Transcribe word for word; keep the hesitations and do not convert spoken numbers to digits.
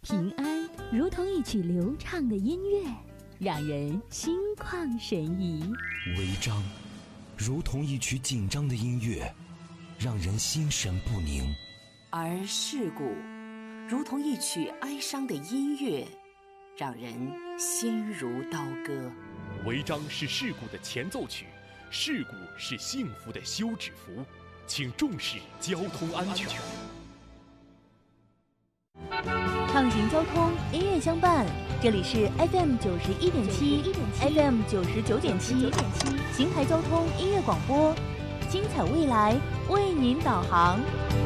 平安如同一曲流畅的音乐，让人心旷神怡； 违章如同一曲紧张的音乐，让人心神不宁； 而事故如同一曲哀伤的音乐，让人心如刀割。 违章是事故的前奏曲，事故是幸福的休止符，请重视交通安全。 畅行交通，音乐相伴，这里是 F M 九十一点七 ，F M 九十九点七，邢台交通音乐广播，精彩未来为您导航。